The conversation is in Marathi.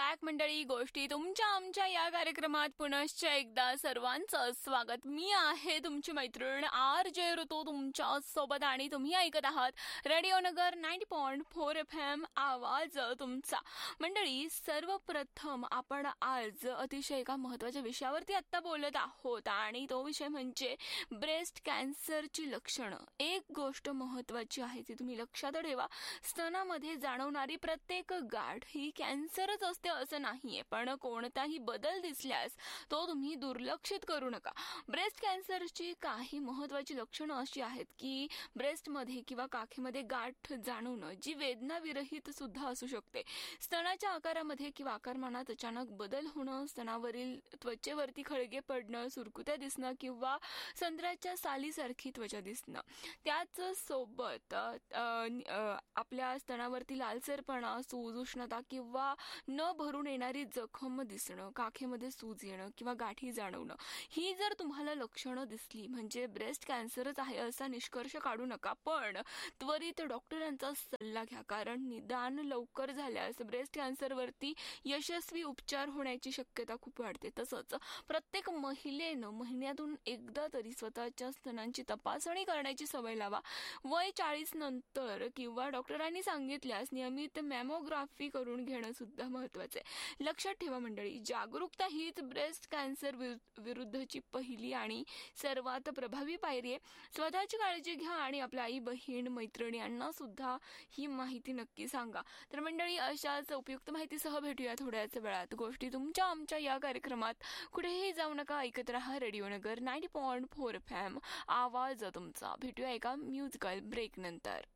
बॅक मंडळी. गोष्टी तुमच्या आमच्या या कार्यक्रमात पुनश्च एकदा सर्वांचं स्वागत. मी आहे तुमची मैत्रीण RJ ऋतू तुमच्या सोबत आणि तुम्ही ऐकत आहात रेडिओ नगर 90.4 FM आवाज तुमचा. मंडळी, सर्वप्रथम आपण आज अतिशय एका महत्वाच्या विषयावरती आत्ता बोलत आहोत आणि तो विषय म्हणजे ब्रेस्ट कॅन्सरची लक्षणं. एक गोष्ट महत्वाची आहे ती तुम्ही लक्षात ठेवा. स्तनामध्ये जाणवणारी प्रत्येक गाठ ही कॅन्सरच असते असं नाहीये, पण कोणताही बदल दिसल्यास तो तुम्ही दुर्लक्षित करू नका. ब्रेस्ट कॅन्सरची काही महत्वाची लक्षणं अशी आहेत की ब्रेस्टमध्ये किंवा काखेमध्ये गाठ जाणवणं, जी वेदना विरहित सुद्धा असू शकते. स्तनाच्या आकारामध्ये किंवा आकारमानात अचानक बदल होणं, स्तनावरील त्वचेवरती खळगे पडणं, सुरकुत्या दिसणं किंवा संत्र्याच्या सालीसारखी त्वचा दिसणं. त्याच सोबत आपल्या स्तनावरती लालसरपणा, सूज, उष्णता किंवा न भरून येणारी जखम दिसणं, काखेमध्ये सूज येणं किंवा गाठी जाणवणं, ही जर तुम्हाला लक्षणं दिसली म्हणजे ब्रेस्ट कॅन्सरच आहे असा निष्कर्ष काढू नका, पण त्वरित डॉक्टरांचा सल्ला घ्या. कारण निदान लवकर झाल्यास ब्रेस्ट कॅन्सरवरती यशस्वी उपचार होण्याची शक्यता खूप वाढते. तसंच प्रत्येक महिलेनं महिन्यातून एकदा तरी स्वतःच्या स्तनांची तपासणी करण्याची सवय लावा. वय 40 नंतर किंवा डॉक्टरांनी सांगितल्यास नियमित मॅमोग्राफी करून घेणं सुद्धा महत्वाचं आहे. लक्षात ठेवा मंडळी, जागरूकता हीच ब्रेस्ट कॅन्सर विरुद्धची पहिली आणि सर्वात प्रभावी पायरी आहे. स्वतःची काळजी घ्या आणि आपल्या आई, बहीण, मैत्रिणी यांना सुद्धा ही माहिती नक्की सांगा. तर मंडळी, अशाच उपयुक्त माहितीसह भेटूया थोड्याच वेळात. गोष्टी तुमच्या आमच्या या कार्यक्रमात. कुठेही जाऊ नका, ऐकत रहा रेडिओ नगर 90.4 FM आवाज तुमचा. भेटूया एका म्युझिकल ब्रेक नंतर.